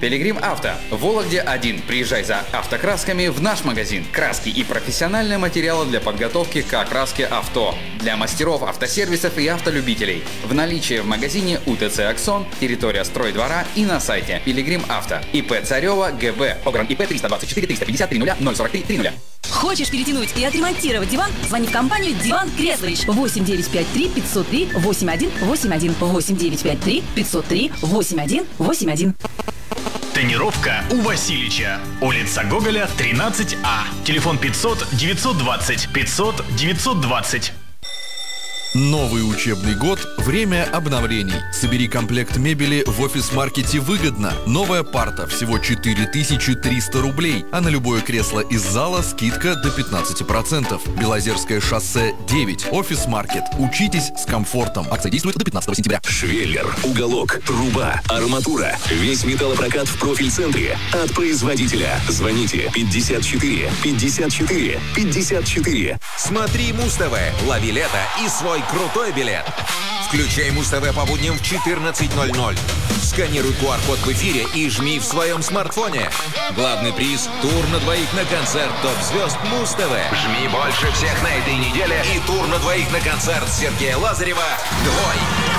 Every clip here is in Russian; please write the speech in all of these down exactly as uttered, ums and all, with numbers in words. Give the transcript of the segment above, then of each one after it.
Пилигрим Авто. В Вологде один. Приезжай за автокрасками в наш магазин. Краски и профессиональные материалы для подготовки к окраске авто. Для мастеров автосервисов и автолюбителей. В наличии в магазине УТЦ «Аксон», территория стройдвора и на сайте Пилигрим Авто. ИП Царева ГБ. Огран ИП триста двадцать четыре триста пятьдесят три ноль ноль сорок три тридцать. Хочешь перетянуть и отремонтировать диван? Звони в компанию «Диван Креслович». восемь девять пять три пятьсот три восемьдесят один восемьдесят один. восемь девять пять три пятьсот три восемьдесят один восемьдесят один. Тонировка у Васильича. Улица Гоголя, тринадцать А. Телефон пятьсот девятьсот двадцать пятьсот девятьсот двадцать. Новый учебный год – время обновлений. Собери комплект мебели в офис-маркете выгодно. Новая парта – всего четыре тысячи триста рублей, а на любое кресло из зала скидка до пятнадцати процентов. Белозерское шоссе девять. Офис-маркет. Учитесь с комфортом. Акция действует до пятнадцатого сентября. Швеллер, уголок, труба, арматура. Весь металлопрокат в профиль-центре. От производителя. Звоните пятьдесят четыре пятьдесят четыре пятьдесят четыре. Смотри Муз-ТВ, лови лето и свой крутой билет. Включай Муз-ТВ по будням в четырнадцать ноль ноль. Сканируй ку ар-код в эфире и жми в своем смартфоне. Главный приз – тур на двоих на концерт топ-звезд Муз-ТВ. Жми больше всех на этой неделе и тур на двоих на концерт Сергея Лазарева «Двой».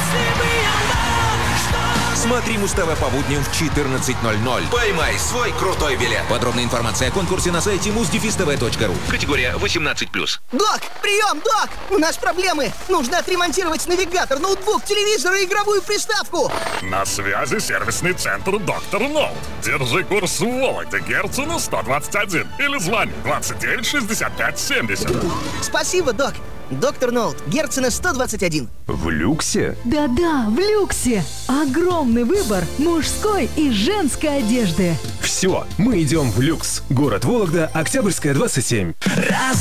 Смотри Муз-ТВ по будням в четырнадцать ноль ноль. Поймай свой крутой билет. Подробная информация о конкурсе на сайте муз дефис тэ вэ точка ру. Категория восемнадцать плюс. Док, прием, док! У нас проблемы. Нужно отремонтировать навигатор, ноутбук, телевизор и игровую приставку. На связи сервисный центр «Доктор Ноут». Держи курс в Вологде, Герцена сто двадцать один. Или звони двадцать девять шестьдесят пять семьдесят. Спасибо, док. Доктор Ноут, Герцена сто двадцать один. В люксе? Да-да, в люксе. Огромный выбор мужской и женской одежды. Все, мы идем в люкс. Город Вологда, Октябрьская, двадцать семь. Раз